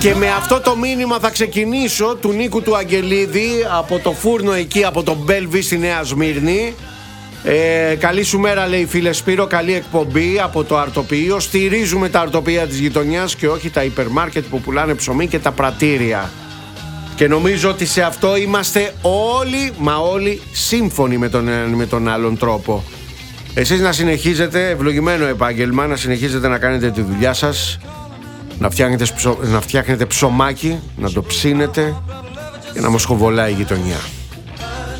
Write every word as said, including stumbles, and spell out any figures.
Και με αυτό το μήνυμα θα ξεκινήσω, του Νίκου του Αγγελίδη, από το φούρνο εκεί, από τον Μπέλβι στη Νέα Σμύρνη. Ε, καλή σου μέρα, λέει, φίλε Σπύρο, καλή εκπομπή από το αρτοποιείο. Στηρίζουμε τα αρτοποιεία της γειτονιάς και όχι τα υπερμάρκετ που πουλάνε ψωμί και τα πρατήρια. Και νομίζω ότι σε αυτό είμαστε όλοι, μα όλοι σύμφωνοι με τον έναν με τον άλλον τρόπο. Εσείς να συνεχίζετε, ευλογημένο επάγγελμα, να συνεχίζετε να κάνετε τη δουλειά σας, να φτιάχνετε, ψω... να φτιάχνετε ψωμάκι, να το ψήνετε και να μοσχοβολάει η γειτονιά.